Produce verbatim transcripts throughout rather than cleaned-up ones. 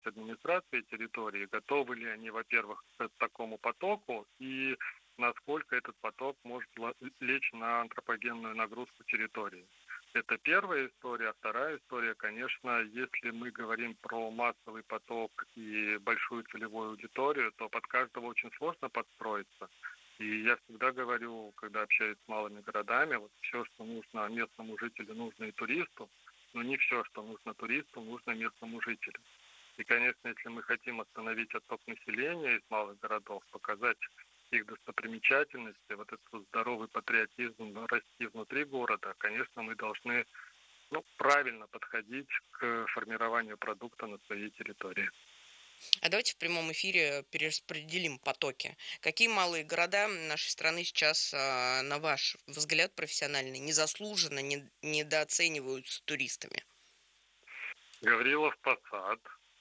администрации территории, готовы ли они, во-первых, к такому потоку, и насколько этот поток может лечь на антропогенную нагрузку территории. Это первая история. А вторая история, конечно, если мы говорим про массовый поток и большую целевую аудиторию, то под каждого очень сложно подстроиться. И я всегда говорю, когда общаюсь с малыми городами, вот все, что нужно местному жителю, нужно и туристу, но не все, что нужно туристу, нужно местному жителю. И, конечно, если мы хотим остановить отток населения из малых городов, показать их достопримечательности, вот этот здоровый патриотизм расти внутри города, конечно, мы должны ну, правильно подходить к формированию продукта на своей территории. А давайте в прямом эфире перераспределим потоки. Какие малые города нашей страны сейчас, на ваш взгляд профессиональный, незаслуженно не, недооцениваются туристами? Гаврилов Посад,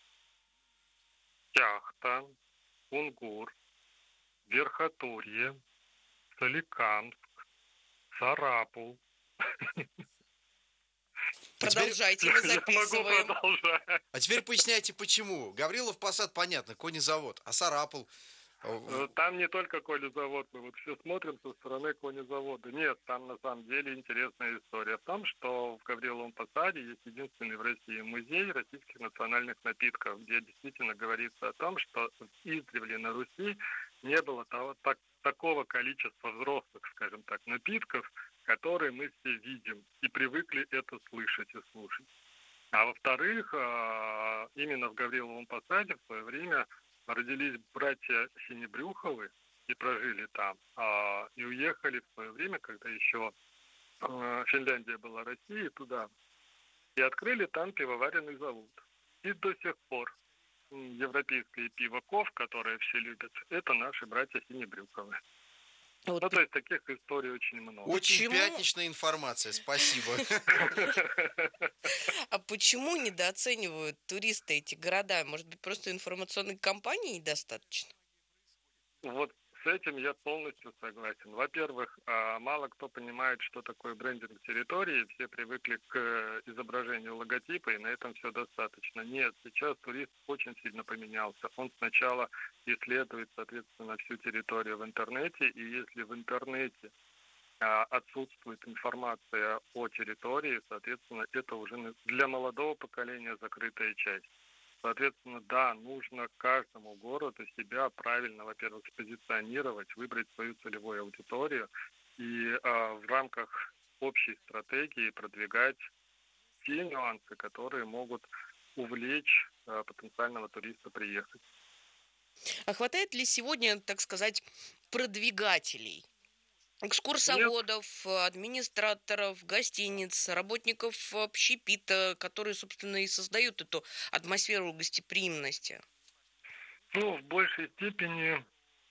Кяхта, Кунгур, Верхотурье, Соликамск, Сарапул. Продолжайте, мы записываем. Я могу продолжать. А теперь поясняйте, почему. Гаврилов Посад, понятно, конезавод, а Сарапул? Там не только конезавод, мы вот все смотрим со стороны конезавода. Нет, там на самом деле интересная история в том, что в Гавриловом Посаде есть единственный в России музей российских национальных напитков, где действительно говорится о том, что издревле на Руси не было того, так, такого количества взрослых, скажем так, напитков, которые мы все видим и привыкли это слышать и слушать. А во-вторых, именно в Гавриловом Посаде в свое время родились братья Синебрюховы и прожили там. И уехали в свое время, когда еще Финляндия была Россией, туда. И открыли там пивоваренный завод. И до сих пор европейское пиво Ков, которое все любят, это наши братья Синебрюховы. Вот. Ну, то есть таких историй очень много. Очень почему? Пятничная информация, спасибо. А почему недооценивают туристы эти города? Может быть, просто информационной кампании недостаточно? Вот с этим я полностью согласен. Во-первых, мало кто понимает, что такое брендинг территории. Все привыкли к изображению логотипа, и на этом все достаточно. Нет, сейчас турист очень сильно поменялся. Он сначала исследует, соответственно, всю территорию в интернете, и если в интернете отсутствует информация о территории, соответственно, это уже для молодого поколения закрытая часть. Соответственно, да, нужно каждому городу себя правильно, во-первых, спозиционировать, выбрать свою целевую аудиторию и э, в рамках общей стратегии продвигать те нюансы, которые могут увлечь э, потенциального туриста приехать. А хватает ли сегодня, так сказать, продвигателей? Экскурсоводов, Нет. администраторов, гостиниц, работников общепита, которые, собственно, и создают эту атмосферу гостеприимности? Ну, в большей степени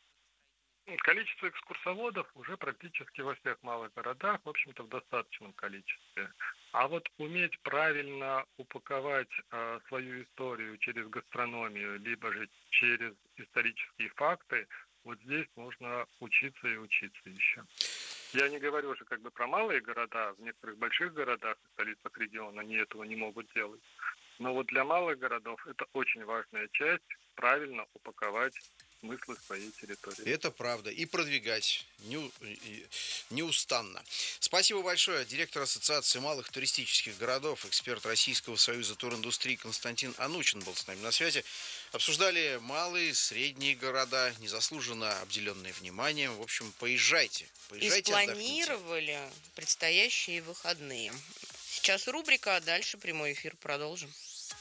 количество экскурсоводов уже практически во всех малых городах, в общем-то, в достаточном количестве. А вот уметь правильно упаковать э, свою историю через гастрономию, либо же через исторические факты, вот здесь нужно учиться и учиться еще. Я не говорю уже как бы про малые города, в некоторых больших городах, в столицах региона, они этого не могут делать. Но вот для малых городов это очень важная часть, правильно упаковать смыслы своей территории. Это правда. И продвигать не, неустанно. Спасибо большое. Директор Ассоциации малых туристических городов, эксперт Российского союза туриндустрии Константин Анучин был с нами на связи. Обсуждали малые, средние города, незаслуженно обделенные вниманием. В общем, поезжайте. Поезжайте, и спланировали отдохните. Предстоящие выходные. Сейчас рубрика, а дальше прямой эфир продолжим.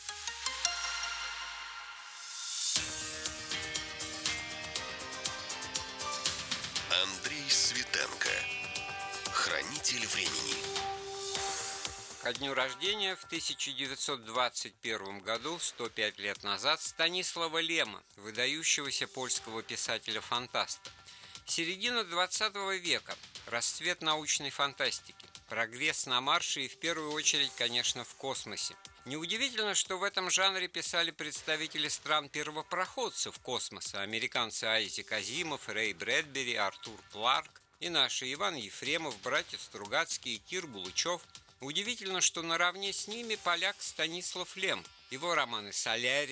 Андрей Светенко. Хранитель времени. Ко дню рождения в тысяча девятьсот двадцать первом году, сто пять лет назад, Станислава Лема, выдающегося польского писателя-фантаста. Середина двадцатого века. Расцвет научной фантастики. Прогресс на марше и в первую очередь, конечно, в космосе. Неудивительно, что в этом жанре писали представители стран-первопроходцев космоса, американцы Айзек Азимов, Рэй Брэдбери, Артур Кларк и наши Иван Ефремов, братья Стругацкие и Кир Булычев. Удивительно, что наравне с ними поляк Станислав Лем. Его романы «Солярис»,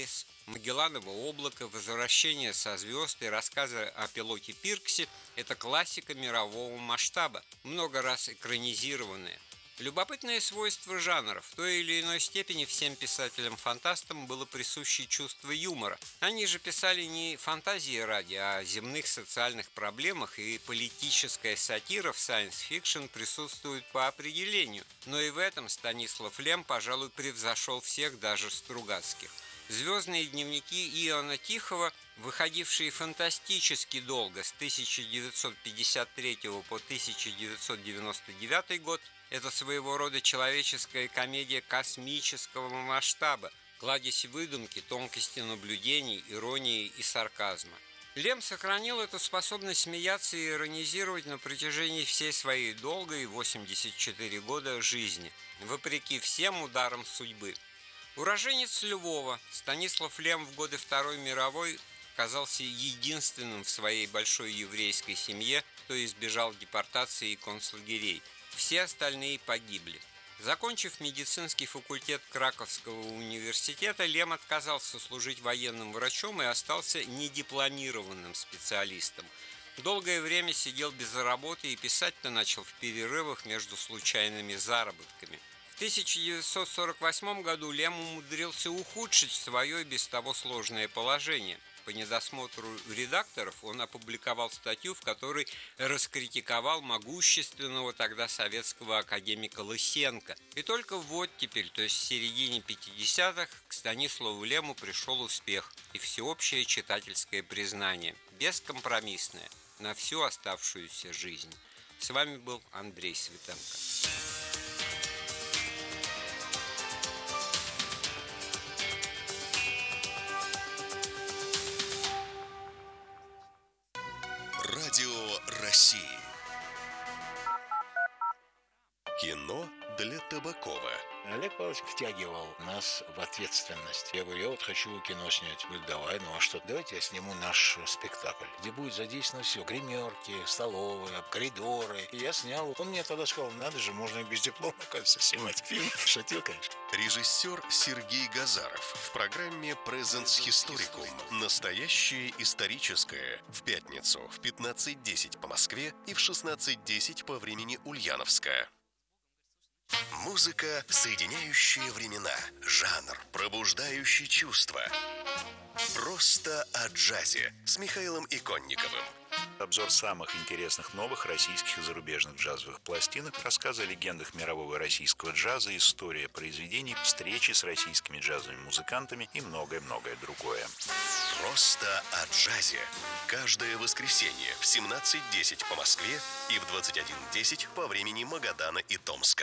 «Магелланово облако», «Возвращение со звезд» и рассказы о пилоте Пирксе – это классика мирового масштаба, много раз экранизированная. Любопытное свойство жанра. В той или иной степени всем писателям-фантастам было присуще чувство юмора. Они же писали не фантазии ради, а о земных социальных проблемах, и политическая сатира в сайенс-фикшн присутствует по определению. Но и в этом Станислав Лем, пожалуй, превзошел всех, даже Стругацких. «Звездные дневники» Иоанна Тихого, выходившие фантастически долго, с тысяча девятьсот пятьдесят третьего по тысяча девятьсот девяносто девятый год, это своего рода человеческая комедия космического масштаба, кладезь выдумки, тонкости наблюдений, иронии и сарказма. Лем сохранил эту способность смеяться и иронизировать на протяжении всей своей долгой восемьдесят четыре года жизни, вопреки всем ударам судьбы. Уроженец Львова, Станислав Лем в годы Второй мировой оказался единственным в своей большой еврейской семье, кто избежал депортации и концлагерей. Все остальные погибли. Закончив медицинский факультет Краковского университета, Лем отказался служить военным врачом и остался недипломированным специалистом. Долгое время сидел без работы и писать-то начал в перерывах между случайными заработками. В тысяча девятьсот сорок восьмом году Лем умудрился ухудшить свое без того сложное положение. По недосмотру редакторов он опубликовал статью, в которой раскритиковал могущественного тогда советского академика Лысенко. И только в оттепель, то есть в середине пятидесятых, к Станиславу Лему пришел успех и всеобщее читательское признание, бескомпромиссное, на всю оставшуюся жизнь. С вами был Андрей Светенко. Радио России. Кино для Табакова. Олег Павлович втягивал нас в ответственность. Я говорю, я вот хочу кино снять. Говорит, давай, ну а что? Давайте я сниму наш спектакль, где будет задействовано все. Гримерки, столовые, коридоры. И я снял. Он мне тогда сказал, надо же, можно и без диплома, кажется, снимать фильм. Шутил, конечно. Режиссер Сергей Газаров в программе «Presence Historicum». Настоящее историческое. В пятницу в пятнадцать десять по Москве и в шестнадцать десять по времени Ульяновска. Музыка, соединяющая времена. Жанр, пробуждающий чувства. Просто о джазе с Михаилом Иконниковым. Обзор самых интересных новых российских и зарубежных джазовых пластинок, рассказы о легендах мирового и российского джаза, история произведений, встречи с российскими джазовыми музыкантами и многое-многое другое. Просто о джазе. Каждое воскресенье в семнадцать десять по Москве и в двадцать один десять по времени Магадана и Томска.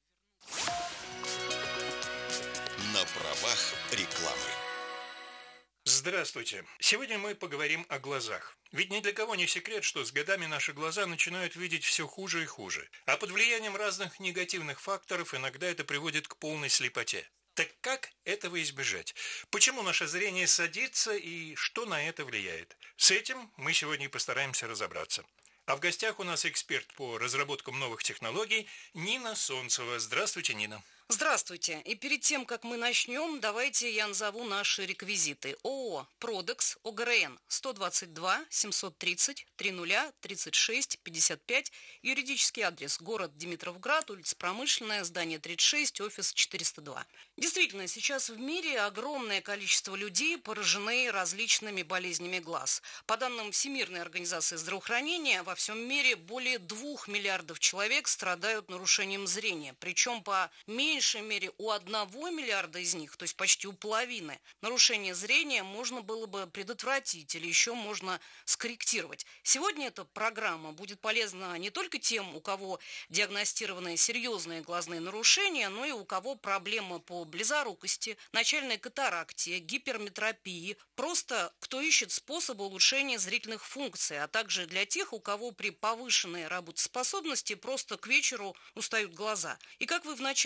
На правах рекламы. Здравствуйте. Сегодня мы поговорим о глазах. Ведь ни для кого не секрет, что с годами наши глаза начинают видеть все хуже и хуже. А под влиянием разных негативных факторов иногда это приводит к полной слепоте. Так как этого избежать? Почему наше зрение садится и что на это влияет? С этим мы сегодня и постараемся разобраться. А в гостях у нас эксперт по разработкам новых технологий Нина Солнцева. Здравствуйте, Нина. Здравствуйте. И перед тем, как мы начнем, давайте я назову наши реквизиты. ООО «Продекс», ОГРН сто двадцать два семьсот тридцать тридцать тридцать шесть пятьдесят пять, юридический адрес город Димитровград, улица Промышленная, здание тридцать шесть, офис четыреста два. Действительно, сейчас в мире огромное количество людей поражены различными болезнями глаз. По данным Всемирной организации здравоохранения, во всем мире более двух миллиардов человек страдают нарушением зрения, причем по меньшей В меньшей мере у одного миллиарда из них, то есть почти у половины, нарушение зрения можно было бы предотвратить или еще можно скорректировать. Сегодня эта программа будет полезна не только тем, у кого диагностированы серьезные глазные нарушения, но и у кого проблемы по близорукости, начальной катаракте, гиперметропии, просто кто ищет способы улучшения зрительных функций, а также для тех, у кого при повышенной работоспособности просто к вечеру устают глаза. И как вы вначале сказали,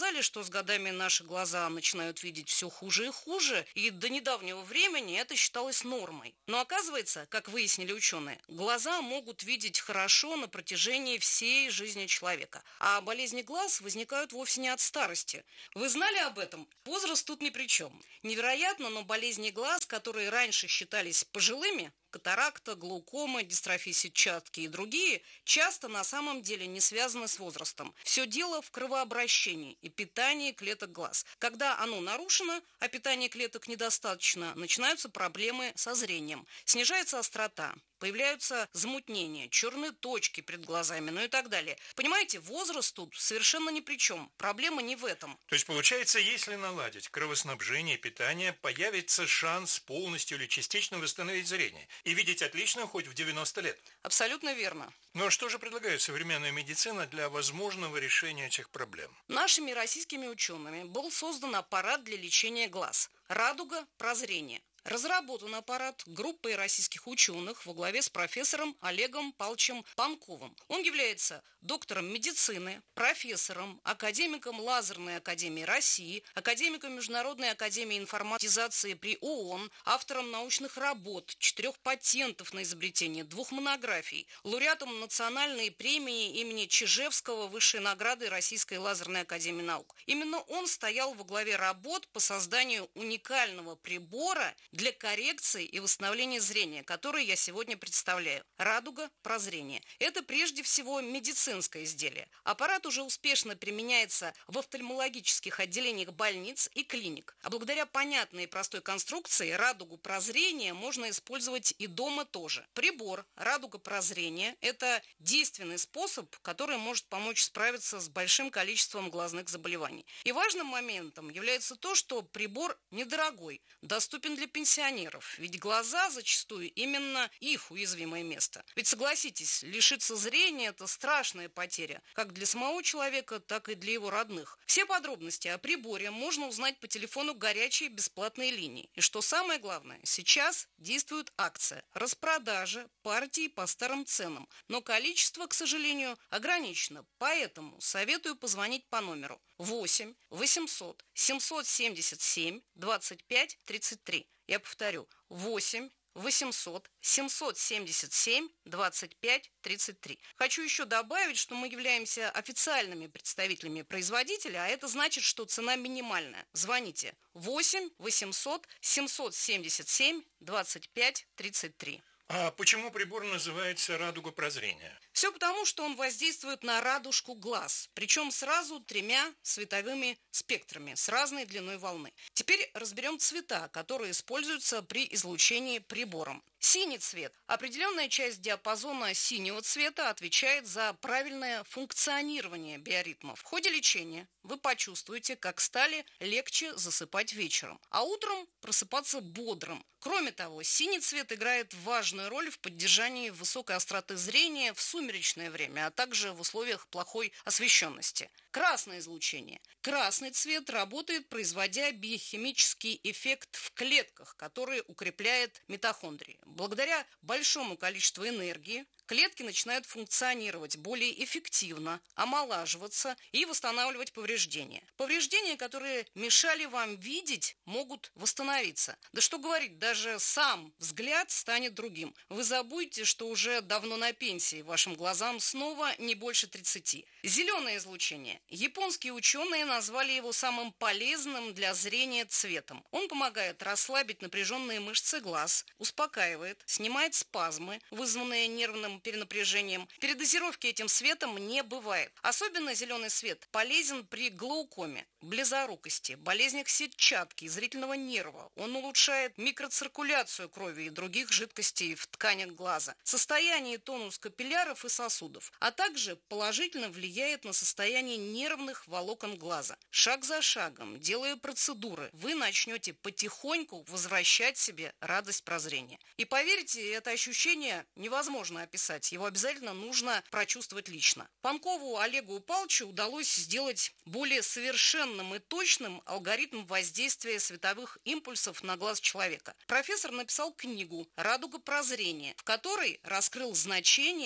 сказали, что с годами наши глаза начинают видеть все хуже и хуже, и до недавнего времени это считалось нормой. Но оказывается, как выяснили ученые, глаза могут видеть хорошо на протяжении всей жизни человека. А болезни глаз возникают вовсе не от старости. Вы знали об этом? Возраст тут ни при чем. Невероятно, но болезни глаз, которые раньше считались пожилыми, катаракта, глаукома, дистрофия сетчатки и другие, часто на самом деле не связаны с возрастом. Все дело в кровообращении и питании клеток глаз. Когда оно нарушено, а питания клеток недостаточно, начинаются проблемы со зрением. Снижается острота, появляются замутнения, черные точки перед глазами, ну и так далее. Понимаете, возраст тут совершенно ни при чем. Проблема не в этом. То есть, получается, если наладить кровоснабжение, питание, появится шанс полностью или частично восстановить зрение и видеть отлично хоть в девяносто лет. Абсолютно верно. Но что же предлагает современная медицина для возможного решения этих проблем? Нашими российскими учеными был создан аппарат для лечения глаз «Радуга прозрения». Разработан аппарат группой российских ученых во главе с профессором Олегом Павловичем Панковым. Он является доктором медицины, профессором, академиком Лазерной академии России, академиком Международной академии информатизации при ООН, автором научных работ, четырех патентов на изобретение, двух монографий, лауреатом национальной премии имени Чижевского, высшей награды Российской лазерной академии наук. Именно он стоял во главе работ по созданию уникального прибора для коррекции и восстановления зрения, который я сегодня представляю. «Радуга прозрения». Это прежде всего медицинское изделие. Аппарат уже успешно применяется в офтальмологических отделениях больниц и клиник. А благодаря понятной и простой конструкции «Радугу прозрения» можно использовать и дома тоже. Прибор «Радуга прозрения» – это действенный способ, который может помочь справиться с большим количеством глазных заболеваний. И важным моментом является то, что прибор недорогой, доступен для пенсионеров, пенсионеров, ведь глаза зачастую именно их уязвимое место. Ведь согласитесь, лишиться зрения – это страшная потеря, как для самого человека, так и для его родных. Все подробности о приборе можно узнать по телефону горячей бесплатной линии. И что самое главное, сейчас действует акция распродажа партий по старым ценам, но количество, к сожалению, ограничено, поэтому советую позвонить по номеру восемь восемьсот семьсот семьдесят семь двадцать пять тридцать три. Я повторю, восемь восемьсот семьсот семьдесят семь двадцать пять тридцать три. Хочу еще добавить, что мы являемся официальными представителями производителя, а это значит, что цена минимальная. Звоните восемь восемьсот семьсот семьдесят семь двадцать пять тридцать три. А почему прибор называется «Радуга прозрения»? Все потому, что он воздействует на радужку глаз, причем сразу тремя световыми спектрами с разной длиной волны. Теперь разберем цвета, которые используются при излучении прибором. Синий цвет. Определенная часть диапазона синего цвета отвечает за правильное функционирование биоритмов. В ходе лечения вы почувствуете, как стали легче засыпать вечером, а утром просыпаться бодрым. Кроме того, синий цвет играет важную роль в поддержании высокой остроты зрения в сумеречное время, а также в условиях плохой освещенности. Красное излучение. Красный цвет работает, производя биохимический эффект в клетках, который укрепляет митохондрии. Благодаря большому количеству энергии клетки начинают функционировать более эффективно, омолаживаться и восстанавливать повреждения. Повреждения, которые мешали вам видеть, могут восстановиться. Да что говорить, даже сам взгляд станет другим. Вы забудете, что уже давно на пенсии, вашим глазам снова не больше тридцати. Зеленое излучение. Японские ученые назвали его самым полезным для зрения цветом. Он помогает расслабить напряженные мышцы глаз, успокаивает, снимает спазмы, вызванные нервным перенапряжением. Передозировки этим светом не бывает. Особенно зеленый свет полезен при глаукоме, близорукости, болезнях сетчатки и зрительного нерва. Он улучшает микроциркуляцию крови и других жидкостей в тканях глаза, состояние и тонус капилляров и сосудов, а также положительно влияет на состояние нервных волокон глаза. Шаг за шагом, делая процедуры, вы начнете потихоньку возвращать себе радость прозрения. И поверьте, это ощущение невозможно описать. Его обязательно нужно прочувствовать лично. Панкову Олегу Павловичу удалось сделать более совершенным и точным алгоритм воздействия световых импульсов на глаз человека. Профессор написал книгу «Радуга прозрения», в которой раскрыл значение и влияние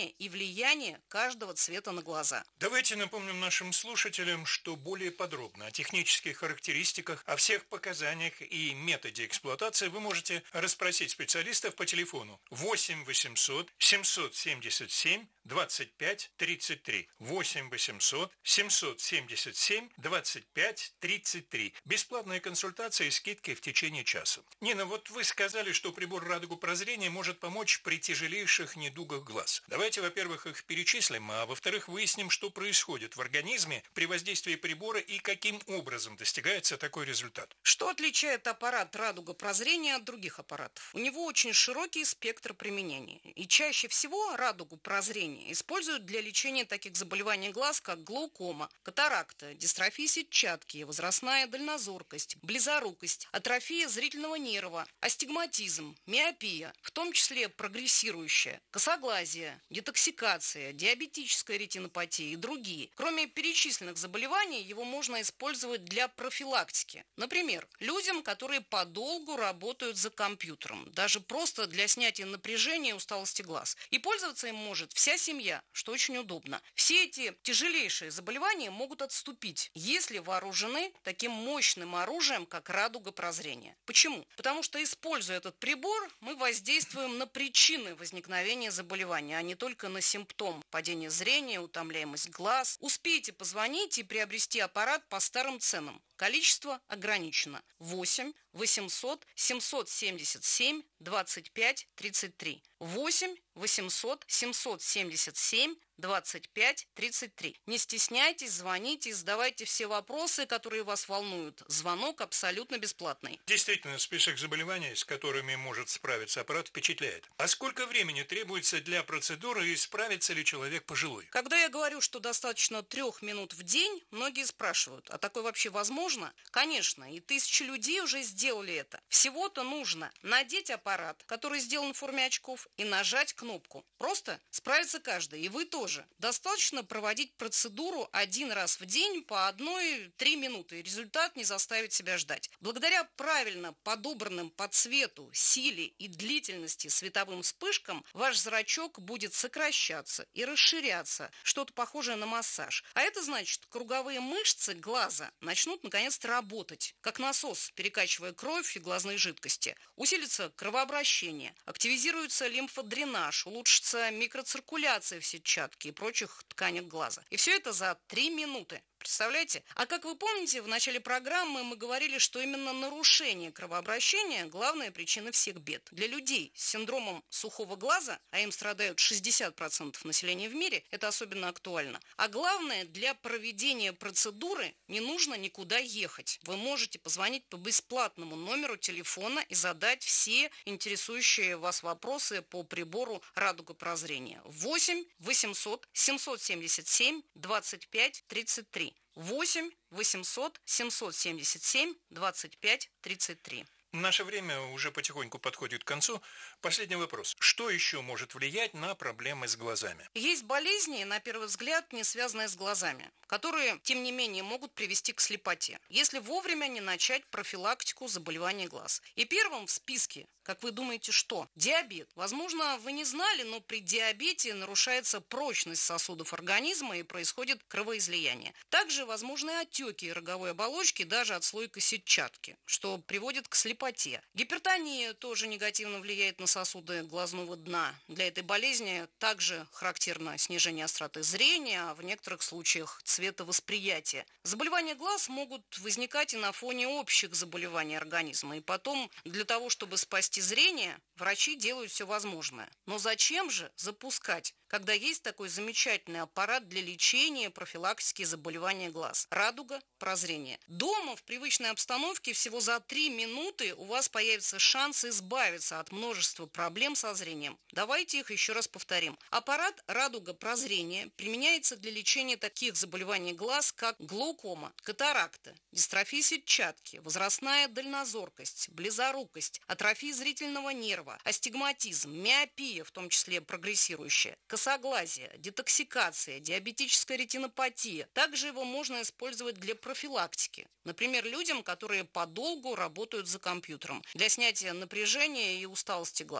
влияние каждого цвета на глаза. Давайте напомним нашим слушателям, что более подробно о технических характеристиках, о всех показаниях и методе эксплуатации вы можете расспросить специалистов по телефону восемь восемьсот семьсот семьдесят семь двадцать пять тридцать три. восемь восемьсот семьсот семьдесят семь двадцать пять тридцать три. Бесплатная консультация и скидки в течение часа. Нина, вот вы сказали, что прибор «Радуга прозрения» может помочь при тяжелейших недугах глаз. Давайте, во-первых, их перечислим, а во-вторых, выясним, что происходит в организме при воздействии прибора и каким образом достигается такой результат. Что отличает аппарат «Радуга прозрения» от других аппаратов? У него очень широкий спектр применения. И чаще всего «Радугу прозрения» используют для лечения таких заболеваний глаз, как глаукома, катаракта, дистрофия сетчатки, возрастная дальнозоркость, близорукость, атрофия зрительного нерва, астигматизм, миопия, в том числе прогрессирующая, косоглазие, детоксикация, диабетическая ретинопатия и другие. Кроме перечисленных заболеваний, его можно использовать для профилактики. Например, людям, которые подолгу работают за компьютером, даже просто для снятия напряжения и усталости глаз. И пользоваться им может вся семья, что очень удобно. Все эти тяжелейшие заболевания могут отступить, если вооружены таким мощным оружием, как «Радуга прозрения». Почему? Потому что, используя этот прибор, мы воздействуем на причины возникновения заболевания, а не только на симптом: падение зрения, утомляемость глаз. Успейте позвонить и приобрести аппарат по старым ценам. Количество ограничено. восемь восемьсот семьсот семьдесят семь двадцать пять тридцать три. восемь восемьсот семьсот семьдесят семь двадцать пять тридцать три. Не стесняйтесь, звоните, задавайте все вопросы, которые вас волнуют. Звонок абсолютно бесплатный. Действительно, список заболеваний, с которыми может справиться аппарат, впечатляет. А сколько времени требуется для процедуры и справится ли человек пожилой? Когда я говорю, что достаточно трех минут в день, многие спрашивают, а такое вообще возможно? Конечно, и тысячи людей уже сделали это. Всего-то нужно надеть аппарат, который сделан в форме очков, и нажать кнопку. Просто справится каждый, и вы тоже. Достаточно проводить процедуру один раз в день по одной-три минуты, и результат не заставит себя ждать. Благодаря правильно подобранным по цвету, силе и длительности световым вспышкам ваш зрачок будет сокращаться и расширяться, что-то похожее на массаж. А это значит, круговые мышцы глаза начнут наконец-то работать, как насос, перекачивая кровь и глазные жидкости. Усилится кровообращение, активизируется лимфодренаж, улучшится микроциркуляция в сетчатке и прочих тканях глаза. И все это за три минуты. Представляете? А как вы помните, в начале программы мы говорили, что именно нарушение кровообращения – главная причина всех бед. Для людей с синдромом сухого глаза, а им страдают шестьдесят процентов населения в мире, это особенно актуально. А главное, для проведения процедуры не нужно никуда ехать. Вы можете позвонить по бесплатному номеру телефона и задать все интересующие вас вопросы по прибору «Радуга прозрения». восемь восемьсот семьсот семьдесят семь двадцать пять тридцать три. восемь восемьсот семьсот семьдесят семь двадцать пять тридцать три. Наше время уже потихоньку подходит к концу. Последний вопрос. Что еще может влиять на проблемы с глазами? Есть болезни, на первый взгляд, не связанные с глазами, которые, тем не менее, могут привести к слепоте, если вовремя не начать профилактику заболеваний глаз. И первым в списке, как вы думаете, что? Диабет. Возможно, вы не знали, но при диабете нарушается прочность сосудов организма и происходит кровоизлияние. Также возможны отеки роговой оболочки даже отслойка сетчатки, что приводит к слепоте. Гипертония тоже негативно влияет на сосуды глазного дна. Для этой болезни также характерно снижение остроты зрения, а в некоторых случаях цветовосприятия. Заболевания глаз могут возникать и на фоне общих заболеваний организма. И потом, для того, чтобы спасти зрение, врачи делают все возможное. Но зачем же запускать, когда есть такой замечательный аппарат для лечения и профилактики заболевания глаз? «Радуга прозрения». Дома в привычной обстановке всего за три минуты у вас появится шанс избавиться от множества проблем со зрением. Давайте их еще раз повторим. Аппарат «Радуга прозрения» применяется для лечения таких заболеваний глаз, как глаукома, катаракта, дистрофия сетчатки, возрастная дальнозоркость, близорукость, атрофия зрительного нерва, астигматизм, миопия, в том числе прогрессирующая, косоглазие, детоксикация, диабетическая ретинопатия. Также его можно использовать для профилактики. Например, людям, которые подолгу работают за компьютером, для снятия напряжения и усталости глаз.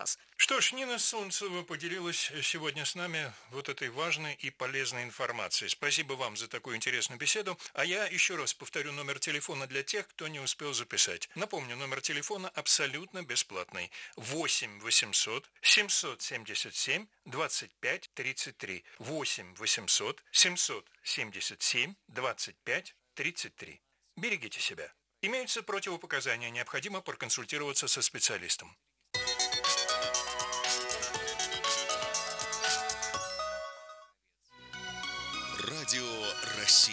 Что ж, Нина Солнцева поделилась сегодня с нами вот этой важной и полезной информацией. Спасибо вам за такую интересную беседу. А я еще раз повторю номер телефона для тех, кто не успел записать. Напомню, номер телефона абсолютно бесплатный. восемь восемьсот семьсот семьдесят семь двадцать пять тридцать три. восемь восемьсот семьсот семьдесят семь двадцать пять тридцать три. Берегите себя. Имеются противопоказания. Необходимо проконсультироваться со специалистом. Радио России.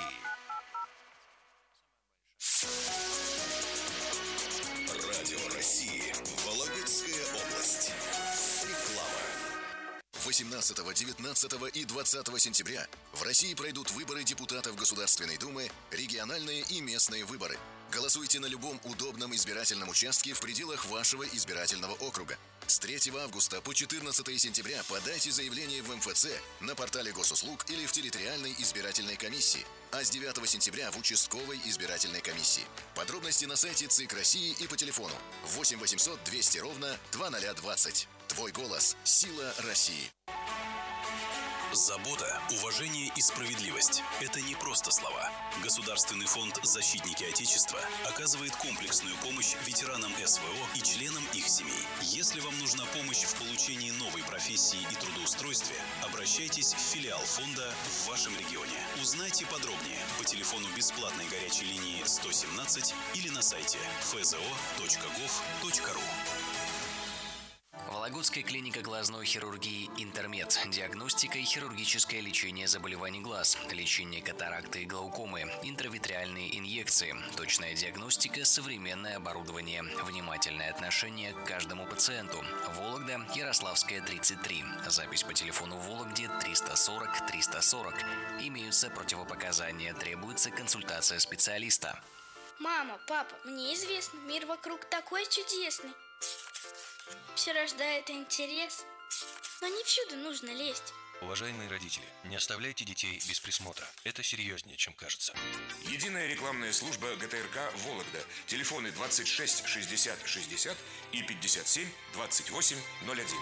Радио России. Вологодская область. Реклама. восемнадцатого, девятнадцатого и двадцатого сентября в России пройдут выборы депутатов Государственной Думы, региональные и местные выборы. Голосуйте на любом удобном избирательном участке в пределах вашего избирательного округа. С третьего августа по четырнадцатое сентября подайте заявление в эм эф цэ, на портале госуслуг или в территориальной избирательной комиссии, а с девятого сентября в участковой избирательной комиссии. Подробности на сайте ЦИК России и по телефону восемь восемьсот двести ровно двадцать двадцать. Твой голос – сила России. Забота, уважение и справедливость – это не просто слова. Государственный фонд «Защитники Отечества» оказывает комплексную помощь ветеранам эс вэ о и членам их семей. Если вам нужна помощь в получении новой профессии и трудоустройстве, обращайтесь в филиал фонда в вашем регионе. Узнайте подробнее по телефону бесплатной горячей линии сто семнадцать или на сайте эф зэ о точка гов точка ру. Вологодская клиника глазной хирургии «Интермед». Диагностика и хирургическое лечение заболеваний глаз, лечение катаракты и глаукомы, интравитреальные инъекции, точная диагностика, современное оборудование, внимательное отношение к каждому пациенту. Вологда, Ярославская, тридцать три. Запись по телефону в Вологде триста сорок триста сорок. Имеются противопоказания, требуется консультация специалиста. Мама, папа, мне известно, мир вокруг такой чудесный. Все рождает интерес, но не всюду нужно лезть. Уважаемые родители, не оставляйте детей без присмотра. Это серьезнее, чем кажется. Единая рекламная служба гэ тэ эр ка «Вологда». Телефоны двадцать шесть шестьдесят шестьдесят и пятьдесят семь двадцать восемь ноль один.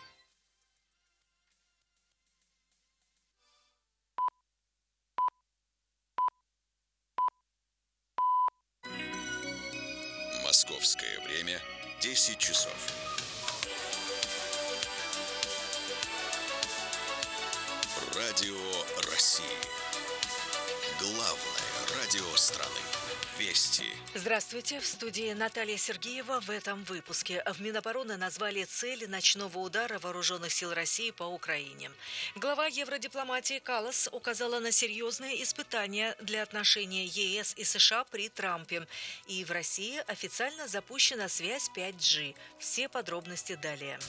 Московское время десять часов. Радио России. Главное радио страны. Вести. Здравствуйте. В студии Наталья Сергеева. В этом выпуске в Минобороны назвали цели ночного удара вооруженных сил России по Украине. Глава евродипломатии Каллас указала на серьезные испытания для отношений е эс и США при Трампе. И в России официально запущена связь пять джи. Все подробности далее.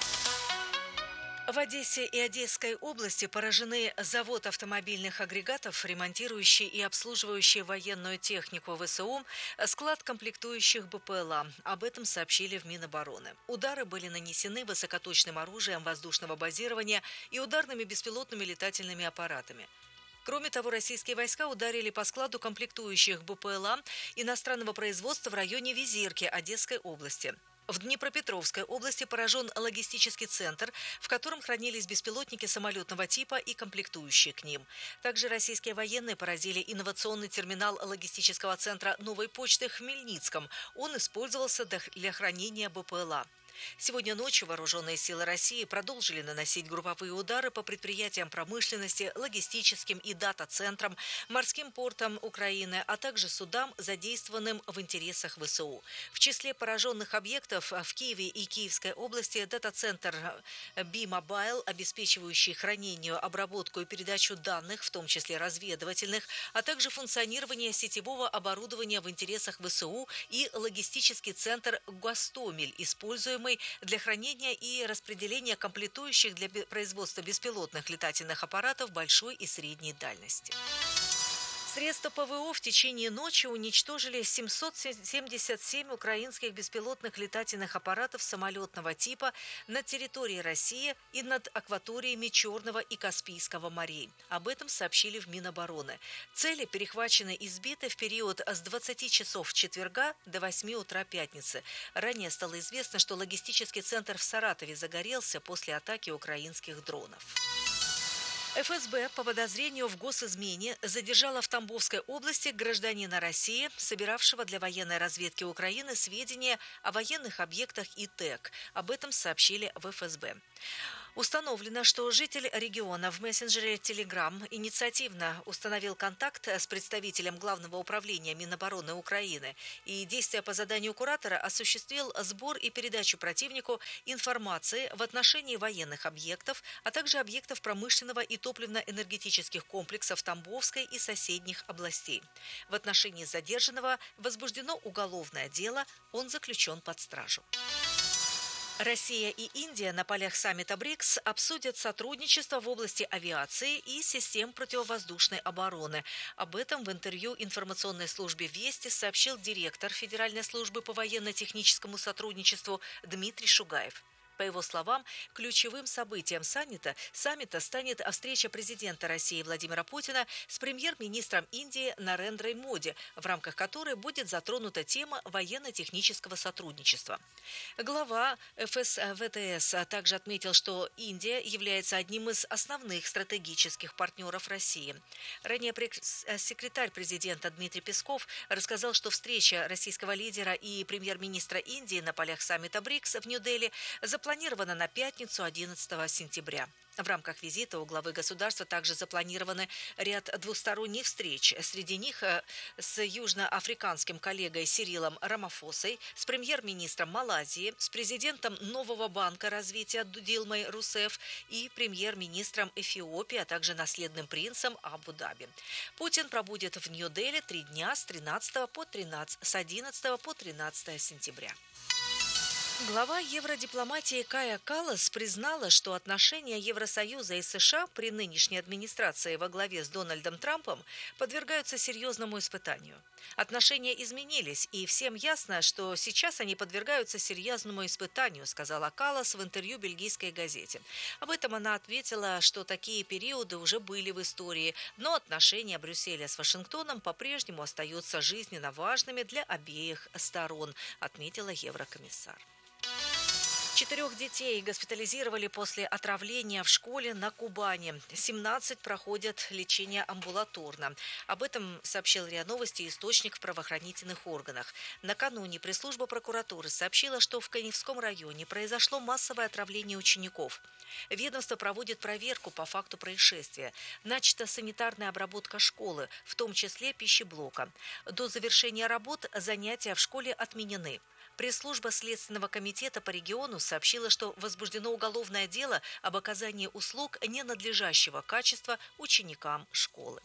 В Одессе и Одесской области поражены завод автомобильных агрегатов, ремонтирующий и обслуживающий военную технику вэ эс у, склад комплектующих бэ пэ эл а. Об этом сообщили в Минобороны. Удары были нанесены высокоточным оружием воздушного базирования и ударными беспилотными летательными аппаратами. Кроме того, российские войска ударили по складу комплектующих бэ пэ эл а иностранного производства в районе Визирки Одесской области. В Днепропетровской области поражен логистический центр, в котором хранились беспилотники самолетного типа и комплектующие к ним. Также российские военные поразили инновационный терминал логистического центра «Новой почты» в Хмельницком. Он использовался для хранения бэ пэ эл а. Сегодня ночью вооруженные силы России продолжили наносить групповые удары по предприятиям промышленности, логистическим и дата-центрам, морским портам Украины, а также судам, задействованным в интересах вэ эс у. В числе пораженных объектов в Киеве и Киевской области дата-центр B-Mobile, обеспечивающий хранение, обработку и передачу данных, в том числе разведывательных, а также функционирование сетевого оборудования в интересах вэ эс у, и логистический центр Гостомель, используемый для хранения и распределения комплектующих для производства беспилотных летательных аппаратов большой и средней дальности. Средства ПВО в течение ночи уничтожили семьсот семьдесят семь украинских беспилотных летательных аппаратов самолетного типа на территории России и над акваториями Черного и Каспийского морей. Об этом сообщили в Минобороны. Цели перехвачены и сбиты в период с двадцати часов четверга до восьми утра пятницы. Ранее стало известно, что логистический центр в Саратове загорелся после атаки украинских дронов. эф эс бэ по подозрению в госизмене задержала в Тамбовской области гражданина России, собиравшего для военной разведки Украины сведения о военных объектах и ТЭК. Об этом сообщили в эф эс бэ. Установлено, что житель региона в мессенджере Telegram инициативно установил контакт с представителем Главного управления Минобороны Украины и, действуя по заданию куратора, осуществил сбор и передачу противнику информации в отношении военных объектов, а также объектов промышленного и топливно-энергетических комплексов Тамбовской и соседних областей. В отношении задержанного возбуждено уголовное дело, он заключен под стражу. Россия и Индия на полях саммита БРИКС обсудят сотрудничество в области авиации и систем противовоздушной обороны. Об этом в интервью информационной службе «Вести» сообщил директор Федеральной службы по военно-техническому сотрудничеству Дмитрий Шугаев. По его словам, ключевым событием саммита, саммита станет встреча президента России Владимира Путина с премьер-министром Индии Нарендрой Моди, в рамках которой будет затронута тема военно-технического сотрудничества. Глава эф эс вэ тэ эс также отметил, что Индия является одним из основных стратегических партнеров России. Ранее секретарь президента Дмитрий Песков рассказал, что встреча российского лидера и премьер-министра Индии на полях саммита БРИКС в Нью-Дели запланирована Запланировано на пятницу одиннадцатого сентября. В рамках визита у главы государства также запланированы ряд двусторонних встреч. Среди них с южноафриканским коллегой Сирилом Рамафосой, с премьер-министром Малайзии, с президентом Нового банка развития Дилмой Русеф и премьер-министром Эфиопии, а также наследным принцем Абу-Даби. Путин пробудет в Нью-Дели три дня с тринадцатого по тринадцатое, с одиннадцатого по тринадцатое сентября. Глава евродипломатии Кая Каллас признала, что отношения Евросоюза и США при нынешней администрации во главе с Дональдом Трампом подвергаются серьезному испытанию. Отношения изменились, и всем ясно, что сейчас они подвергаются серьезному испытанию, сказала Каллас в интервью бельгийской газете. Об этом она ответила, что такие периоды уже были в истории, но отношения Брюсселя с Вашингтоном по-прежнему остаются жизненно важными для обеих сторон, отметила еврокомиссар. Четырех детей госпитализировали после отравления в школе на Кубани. семнадцать проходят лечение амбулаторно. Об этом сообщил РИА Новости источник в правоохранительных органах. Накануне пресс-служба прокуратуры сообщила, что в Каневском районе произошло массовое отравление учеников. Ведомство проводит проверку по факту происшествия. Начата санитарная обработка школы, в том числе пищеблока. До завершения работ занятия в школе отменены. Пресс-служба Следственного комитета по региону сообщила, что возбуждено уголовное дело об оказании услуг ненадлежащего качества ученикам школы.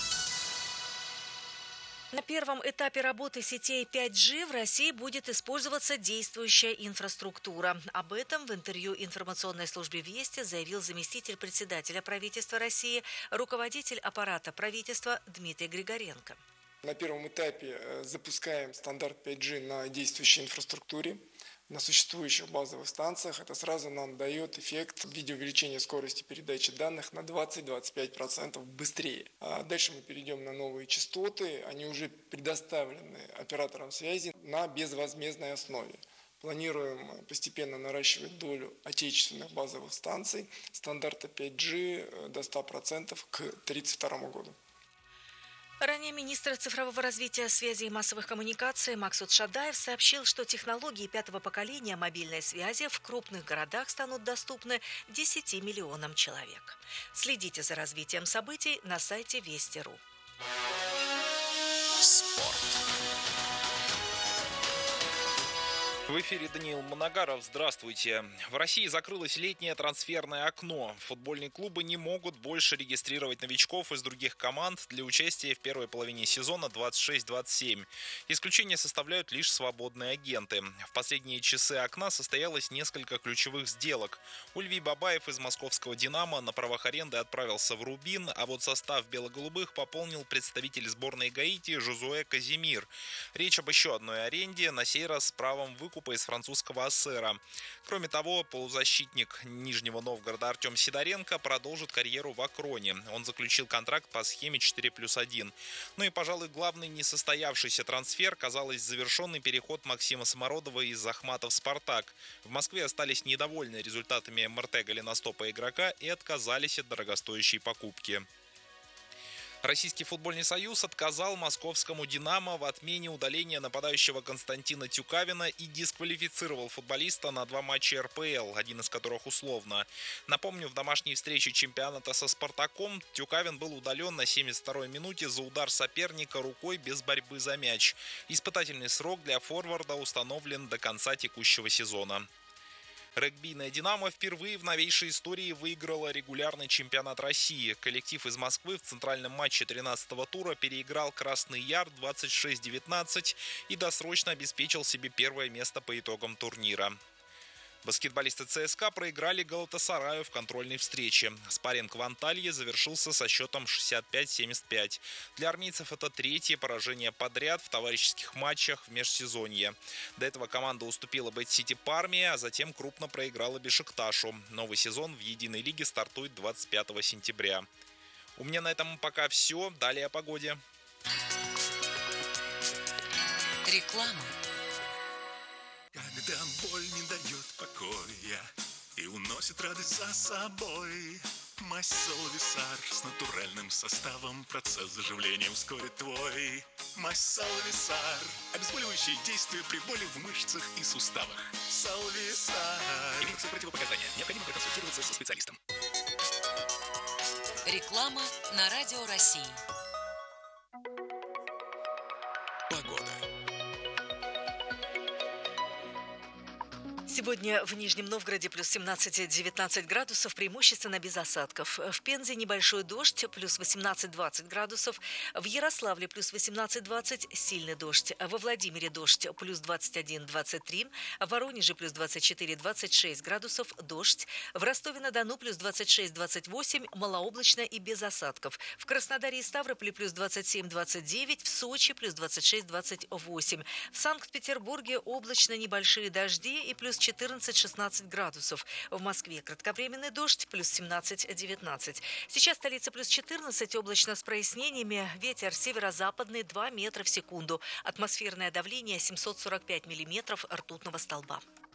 На первом этапе работы сетей пять джи в России будет использоваться действующая инфраструктура. Об этом в интервью информационной службе «Вести» заявил заместитель председателя правительства России, руководитель аппарата правительства Дмитрий Григоренко. На первом этапе запускаем стандарт пять джи на действующей инфраструктуре, на существующих базовых станциях. Это сразу нам дает эффект в виде увеличения скорости передачи данных на двадцать-двадцать пять процентов быстрее. А дальше мы перейдем на новые частоты. Они уже предоставлены операторам связи на безвозмездной основе. Планируем постепенно наращивать долю отечественных базовых станций стандарта пять джи до ста процентов к две тысячи тридцать второму году. Ранее министр цифрового развития, связи и массовых коммуникаций Максут Шадаев сообщил, что технологии пятого поколения мобильной связи в крупных городах станут доступны десяти миллионам человек. Следите за развитием событий на сайте Вести точка ру. Спорт. В эфире Даниил Моногаров. Здравствуйте. В России закрылось летнее трансферное окно. Футбольные клубы не могут больше регистрировать новичков из других команд для участия в первой половине сезона двадцать шесть двадцать семь. Исключение составляют лишь свободные агенты. В последние часы окна состоялось несколько ключевых сделок. Ульвий Бабаев из московского «Динамо» на правах аренды отправился в «Рубин», а вот состав бело-голубых пополнил представитель сборной Гаити Жозуэ Казимир. Речь об еще одной аренде, на сей раз с правом выкупа из французского Ассера. Кроме того, полузащитник Нижнего Новгорода Артем Сидоренко продолжит карьеру в Акроне. Он заключил контракт по схеме четыре плюс один. Ну и, пожалуй, главный несостоявшийся трансфер, казалось, завершенный переход Максима Самородова из Ахмата в «Спартак». В Москве остались недовольны результатами эм эр тэ голеностопа игрока и отказались от дорогостоящей покупки. Российский футбольный союз отказал московскому «Динамо» в отмене удаления нападающего Константина Тюкавина и дисквалифицировал футболиста на два матча эр пэ эл, один из которых условно. Напомню, в домашней встрече чемпионата со «Спартаком» Тюкавин был удален на семьдесят второй минуте за удар соперника рукой без борьбы за мяч. Испытательный срок для форварда установлен до конца текущего сезона. Регбийная «Динамо» впервые в новейшей истории выиграла регулярный чемпионат России. Коллектив из Москвы в центральном матче тринадцатого тура переиграл Красный Яр двадцать шесть девятнадцать и досрочно обеспечил себе первое место по итогам турнира. Баскетболисты цэ эс ка проиграли Галатасараю в контрольной встрече. Спарринг в Анталье завершился со счетом шестьдесят пять семьдесят пять. Для армейцев это третье поражение подряд в товарищеских матчах в межсезонье. До этого команда уступила Бэт-Сити Парме, а затем крупно проиграла Бешикташу. Новый сезон в единой лиге стартует двадцать пятого сентября. У меня на этом пока все. Далее о погоде. Реклама. Когда боль не дает покоя и уносит радость за собой, мазь Салвисар с натуральным составом процесс заживления ускорит твой. Мазь Салвисар. Обезболивающее действие при боли в мышцах и суставах. Салвисар. Имеются противопоказания. Необходимо проконсультироваться со специалистом. Реклама на Радио России. Погода. Сегодня в Нижнем Новгороде плюс семнадцать-девятнадцать градусов, преимущественно без осадков. В Пензе небольшой дождь, плюс восемнадцать-двадцать градусов. В Ярославле плюс восемнадцать-двадцать, сильный дождь. Во Владимире дождь, плюс двадцать один-двадцать три. В Воронеже плюс двадцать четыре-двадцать шесть градусов, дождь. В Ростове-на-Дону плюс двадцать шесть-двадцать восемь, малооблачно и без осадков. В Краснодаре и Ставрополе плюс двадцать семь-двадцать девять. В Сочи плюс двадцать шесть-двадцать восемь. В Санкт-Петербурге облачно, небольшие дожди и плюс четырнадцать-шестнадцать градусов. В Москве кратковременный дождь, плюс семнадцать-девятнадцать. Сейчас столица плюс четырнадцать, облачно с прояснениями. Ветер северо-западный два метра в секунду. Атмосферное давление семьсот сорок пять миллиметров ртутного столба.